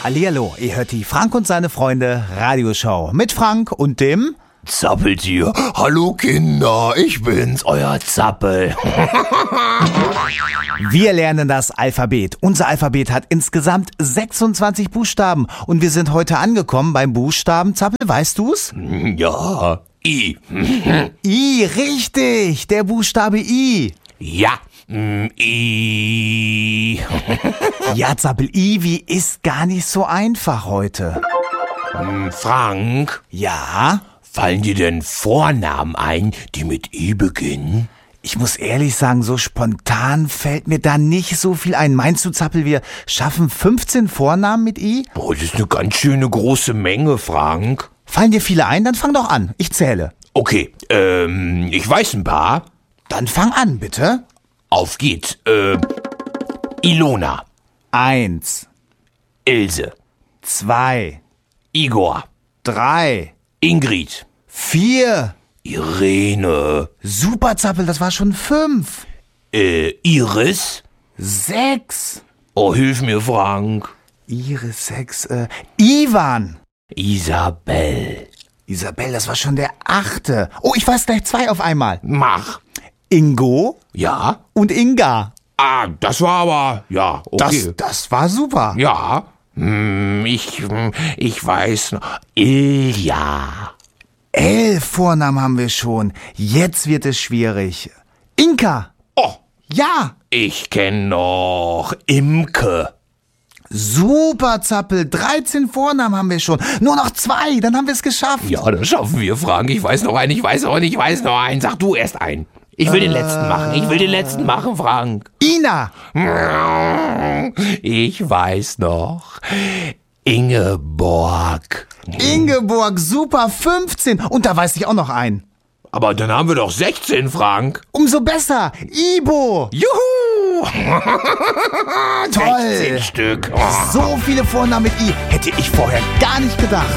Hallihallo, ihr hört die Frank und seine Freunde Radioshow mit Frank und dem Zappeltier. Hallo Kinder, ich bin's, euer Zappel. Wir lernen das Alphabet. Unser Alphabet hat insgesamt 26 Buchstaben und wir sind heute angekommen beim Buchstaben, Zappel, weißt du's? Ja, I. I, richtig, der Buchstabe I. Ja, I. Ja, Zappel, I ist gar nicht so einfach heute. Frank, Ja? fallen dir denn Vornamen ein, die mit I beginnen? Ich muss ehrlich sagen, so spontan fällt mir da nicht so viel ein. Meinst du, Zappel, wir schaffen 15 Vornamen mit I? Boah, das ist eine ganz schöne große Menge, Frank. Fallen dir viele ein? Dann fang doch an. Ich zähle. Okay, ich weiß ein paar. Dann fang an, bitte. Auf geht's. Ilona, 1, Ilse, 2, Igor, 3, Ingrid, 4. Irene, Super, Zappel, das war schon 5. Iris. 6. Oh, hilf mir, Frank. Iris, 6. Ivan. Isabel. Isabel, das war schon der 8. Oh, ich weiß gleich 2 auf einmal. Mach. Ingo Ja? und Inga. Ah, das war aber, ja, okay. Das war super. Ja. Ich weiß noch. Ilja. 11 Vornamen haben wir schon. Jetzt wird es schwierig. Inka. Oh, Ja. ich kenn noch Imke. Super, Zappel. 13 Vornamen haben wir schon. Nur noch 2, dann haben wir es geschafft. Ja, das schaffen wir, Frank. Ich weiß noch einen, ich weiß noch einen. Sag du erst einen. Ich will den letzten machen, Frank. Ina. Ich weiß noch. Ingeborg. Ingeborg, super, 15. Und da weiß ich auch noch einen. Aber dann haben wir doch 16, Frank. Umso besser. Ibo. Juhu! Toll. 16 Stück. So viele Vornamen mit I hätte ich vorher gar nicht gedacht.